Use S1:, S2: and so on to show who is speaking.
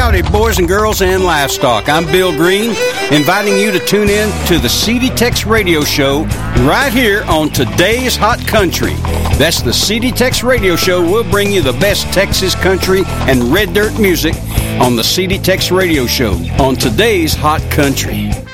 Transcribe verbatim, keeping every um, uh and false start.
S1: howdy, boys and girls and livestock. I'm Bill Green, inviting you to tune in to the C D Tex Radio Show right here on Today's Hot Country. That's the C D Tex Radio Show. We'll bring you the best Texas country and red dirt music on the C D Tex Radio Show on Today's Hot Country.